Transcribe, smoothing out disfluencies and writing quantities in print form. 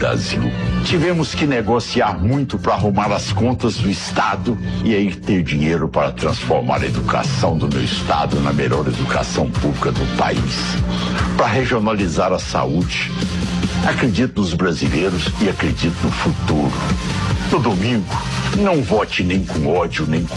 Brasil. Tivemos que negociar muito para arrumar as contas do Estado e aí ter dinheiro para transformar a educação do meu Estado na melhor educação pública do país. Para regionalizar a saúde. Acredito nos brasileiros e acredito no futuro. No domingo, não vote nem com ódio, nem com